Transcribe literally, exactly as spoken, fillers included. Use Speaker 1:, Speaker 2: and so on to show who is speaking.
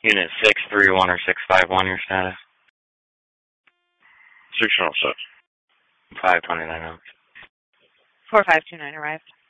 Speaker 1: Unit six three one or six five one, your status?
Speaker 2: six oh six.
Speaker 1: five twenty-nine.
Speaker 3: four five two nine arrived.